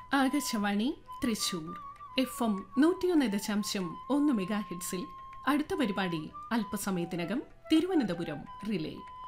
Akashvani Thrissur FM 101.1 mega ഹെർട്സിൽ അടുത്ത പരിപാടി അല്പസമയത്തിനകം തിരുവനന്തപുരം റിലേ.